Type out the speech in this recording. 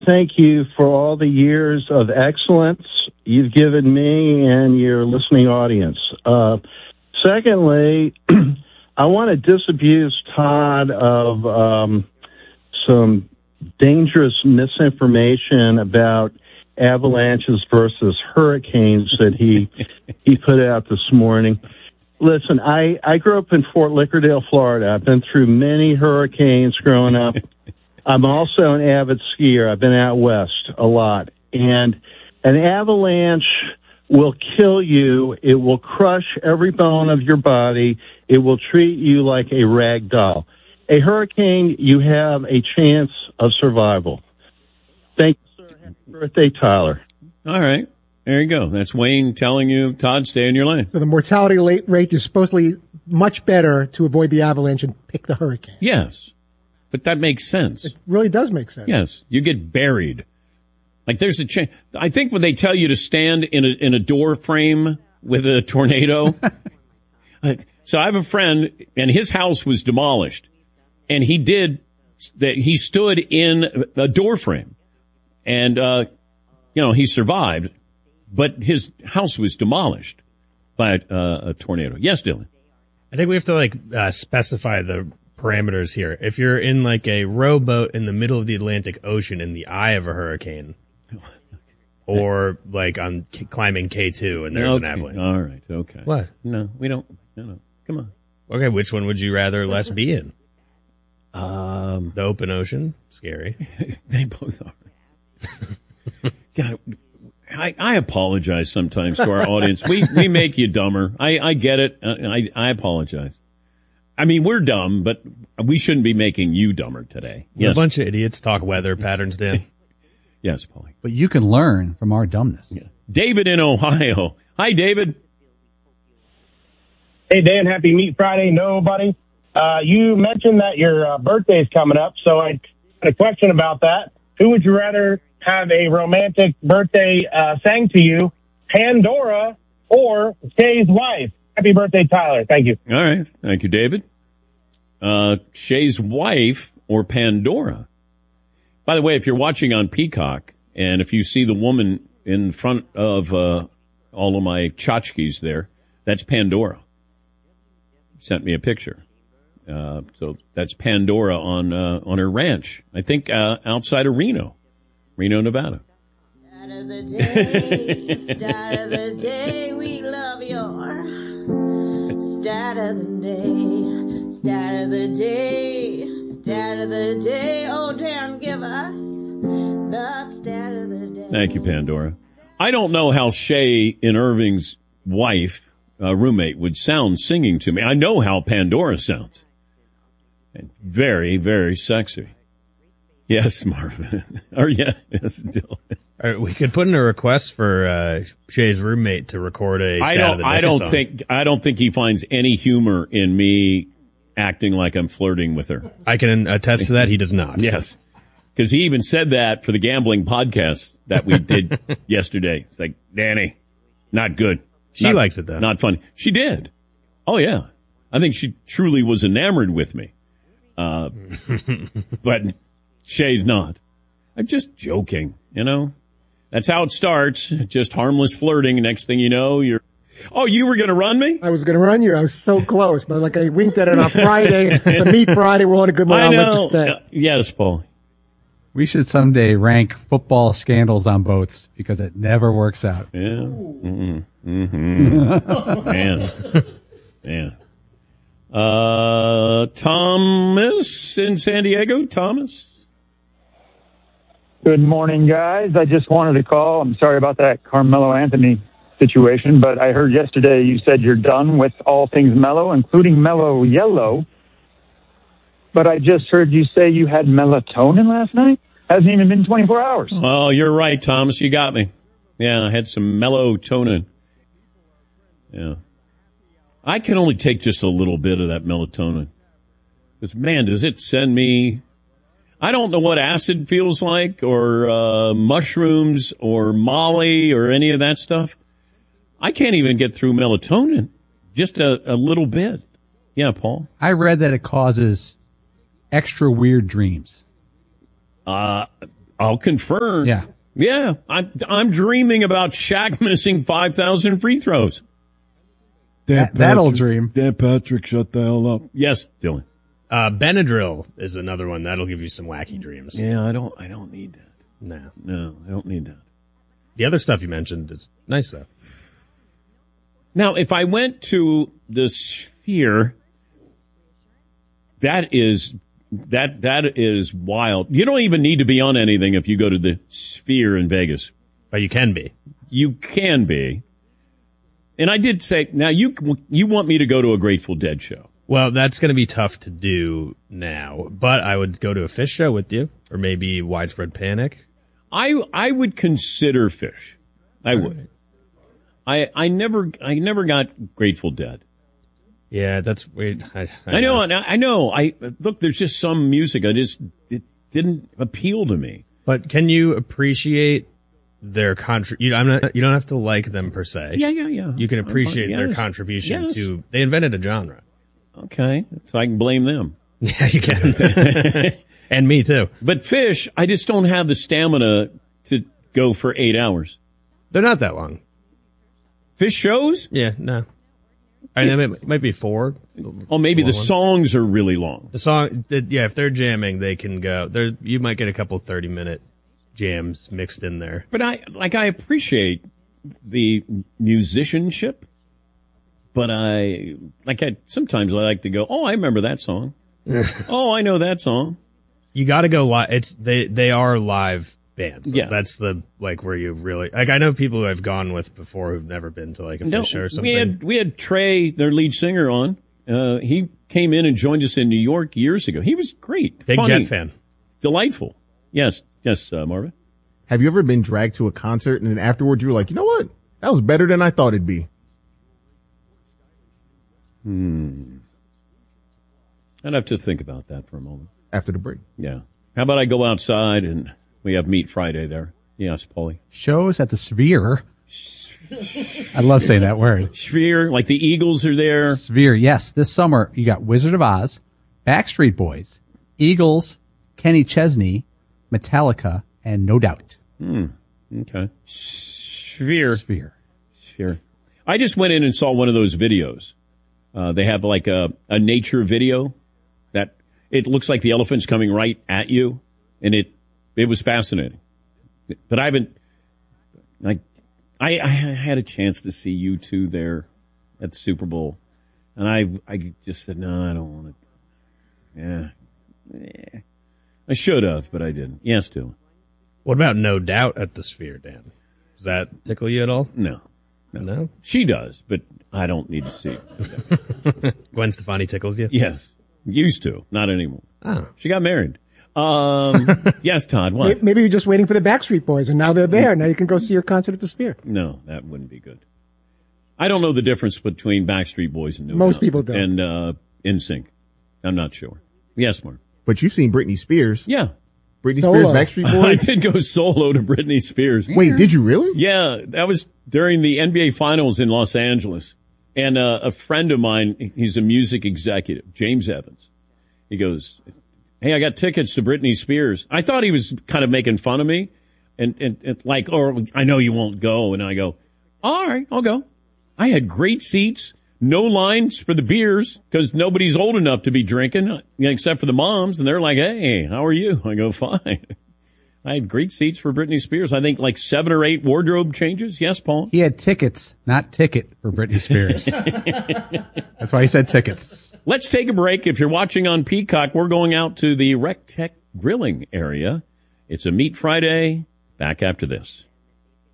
thank you for all the years of excellence you've given me and your listening audience. Secondly, I want to disabuse Todd of some dangerous misinformation about avalanches versus hurricanes that he put out this morning. Listen, I grew up in Fort Lauderdale, Florida. I've been through many hurricanes growing up. I'm also an avid skier. I've been out west a lot. And an avalanche will kill you. It will crush every bone of your body. It will treat you like a rag doll. A hurricane, you have a chance of survival. Thank you, sir. Happy birthday, Tyler. All right. There you go. That's Wayne telling you, Todd, stay in your lane. So the mortality rate is supposedly much better to avoid the avalanche and pick the hurricane. Yes. But that makes sense. It really does make sense. Yes. You get buried. Like there's a chance. I think when they tell you to stand in a door frame with a tornado. So I have a friend and his house was demolished and he stood in a door frame and, he survived, but his house was demolished by a tornado. Yes, Dylan. I think we have to specify the parameters here. If you're in like a rowboat in the middle of the Atlantic Ocean in the eye of a hurricane, or like on climbing K2 and there's an avalanche. All right. Okay. What? No, we don't. No. Come on. Okay. Which one would you rather less be in? The open ocean. Scary. They both are. God, I apologize sometimes to our audience. We make you dumber. I get it. I apologize. I mean, we're dumb, but we shouldn't be making you dumber today. Yes. A bunch of idiots talk weather patterns, Dan. Yes, Paulie. But you can learn from our dumbness. Yeah. David in Ohio. Hi, David. Hey, Dan. Happy Meat Friday. Nobody. You mentioned that your birthday's coming up, so I had a question about that. Who would you rather have a romantic birthday sang to you, Pandora or Shay's wife? Happy birthday, Tyler. Thank you. All right. Thank you, David. Shay's wife or Pandora? By the way, if you're watching on Peacock, and if you see the woman in front of all of my tchotchkes there, that's Pandora. Sent me a picture. So that's Pandora on her ranch, I think outside of Reno, Nevada. Start of the day, we love your start of the day, start of the day, start of the day. Oh, Dan, give us the start of the day. Thank you, Pandora. I don't know how Shay in Irving's wife, roommate, would sound singing to me. I know how Pandora sounds. And very, very sexy. Yes, Marvin. Yes, Dylan. All right, we could put in a request for Shay's roommate to record a I don't think he finds any humor in me acting like I'm flirting with her. I can attest to that. He does not. Yes. Because he even said that for the gambling podcast that we did yesterday. It's like, Danny, not good. She likes it, though. Not funny. She did. Oh, yeah. I think she truly was enamored with me. But Shay's not. I'm just joking, That's how it starts. Just harmless flirting. Next thing you know, you were going to run me? I was going to run you. I was so close. But I winked at it on Friday. It's a Meat Friday. We're on a good one. I'll let you stay. Yes, Paul. We should someday rank football scandals on boats because it never works out. Yeah. Mm-hmm. Man. Thomas in San Diego. Thomas? Good morning, guys. I just wanted to call. I'm sorry about that Carmelo Anthony situation, but I heard yesterday you said you're done with all things Mellow, including Mellow Yellow. But I just heard you say you had melatonin last night. Hasn't even been 24 hours. Oh, you're right, Thomas. You got me. Yeah, I had some melatonin. Yeah. I can only take just a little bit of that melatonin. Because, man, does it send me... I don't know what acid feels like or mushrooms or Molly or any of that stuff. I can't even get through melatonin. Just a little bit. Yeah, Paul? I read that it causes extra weird dreams. Are I'll confirm. Yeah. Yeah, I'm dreaming about Shaq missing 5,000 free throws. That old dream. Dan Patrick, shut the hell up. Yes, Dylan. Benadryl is another one that'll give you some wacky dreams. Yeah, I don't need that. No, I don't need that. The other stuff you mentioned is nice though. Now, if I went to the Sphere, that is wild. You don't even need to be on anything if you go to the Sphere in Vegas. But you can be. You can be. And I did say, now you want me to go to a Grateful Dead show. Well, that's going to be tough to do now, but I would go to a Fish show with you, or maybe Widespread Panic. I would consider Fish. I would. I never got Grateful Dead. Yeah, that's weird. I know. Look, there's just some music it didn't appeal to me. But can you appreciate their you don't have to like them per se. Yeah. You can appreciate their contribution to. They invented a genre. Okay, so I can blame them. Yeah, you can. And me too. But Fish, I just don't have the stamina to go for 8 hours. They're not that long. Fish shows? Yeah, no. I mean, it might be 4. Oh, maybe the songs are really long. If they're jamming, they can go. You might get a couple 30-minute jams mixed in there. But I appreciate the musicianship, but sometimes I like to go, oh, I remember that song. Oh, I know that song. You got to go live. They are live bands. Yeah. That's where you really, I know people who I've gone with before who've never been to a Fish show or something. We had Trey, their lead singer, on. He came in and joined us in New York years ago. He was great. Big funny, Jet fan. Delightful. Yes, Marvin. Have you ever been dragged to a concert and then afterwards you were like, you know what? That was better than I thought it'd be. I'd have to think about that for a moment. After the break. Yeah. How about I go outside and we have Meat Friday there? Yes, Paulie. Shows at the Sphere. I love saying that word. Sphere, like the Eagles are there. Sphere, yes. This summer, you got Wizard of Oz, Backstreet Boys, Eagles, Kenny Chesney, Metallica, and No Doubt. Okay. Sphere. Sphere. I just went in and saw one of those videos. They have like a nature video that it looks like the elephant's coming right at you, and it was fascinating. But I haven't, I had a chance to see you two there at the Super Bowl, and I just said, no, I don't want it. Yeah. I should have, but I didn't. Yes, Dylan. What about No Doubt at the Sphere, Dan? Does that tickle you at all? No. No? She does, but I don't need to see it. Gwen Stefani tickles you? Yes. Used to. Not anymore. Oh. She got married. Yes, Todd, what? Maybe you're just waiting for the Backstreet Boys, and now they're there. Now you can go see your concert at the Sphere. No, that wouldn't be good. I don't know the difference between Backstreet Boys and No Most Doubt. people don't. And NSYNC. I'm not sure. Yes, Mark. But you've seen Britney Spears. Yeah. Britney Solo. Spears, Backstreet I Boys. did go solo to Britney Spears. Wait, did you really? Yeah, that was during the NBA Finals in Los Angeles. And a friend of mine, he's a music executive, James Evans. He goes, hey, I got tickets to Britney Spears. I thought he was kind of making fun of me. And like, or I know you won't go. And I go, all right, I'll go. I had great seats, no lines for the beers because nobody's old enough to be drinking except for the moms. And they're like, hey, how are you? I go, fine. I had great seats for Britney Spears. I think like 7 or 8 wardrobe changes. Yes, Paul? He had tickets, not ticket, for Britney Spears. That's why he said tickets. Let's take a break. If you're watching on Peacock, we're going out to the Rec Tech Grilling area. It's a Meat Friday. Back after this.